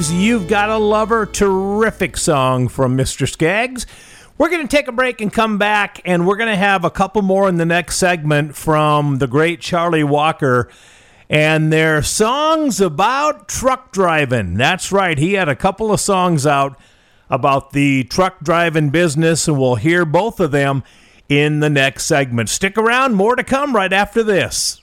You've Got a Lover, terrific song from Mr. Skaggs. We're going to take a break and come back, and we're going to have a couple more in the next segment from the great Charlie Walker, and their songs about truck driving. That's right, he had a couple of songs out about the truck driving business, and we'll hear both of them in the next segment. Stick around, more to come right after this.